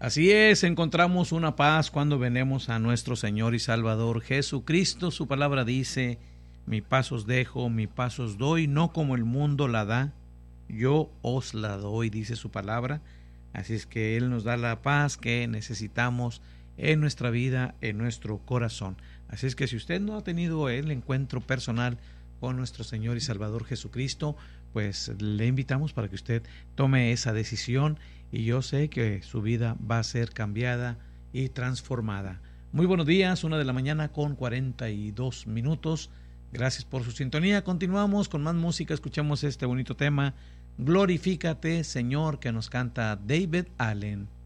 Así es, encontramos una paz cuando venimos a nuestro Señor y Salvador Jesucristo. Su palabra dice: mi paz os dejo, mi paz os doy, no como el mundo la da, yo os la doy, dice su palabra. Así es que Él nos da la paz que necesitamos en nuestra vida, en nuestro corazón. Así es que si usted no ha tenido el encuentro personal con nuestro Señor y Salvador Jesucristo, pues le invitamos para que usted tome esa decisión, y yo sé que su vida va a ser cambiada y transformada. Muy buenos días, 1:42 a.m. Gracias por su sintonía. Continuamos con más música. Escuchamos este bonito tema, Glorifícate, Señor, que nos canta David Allen.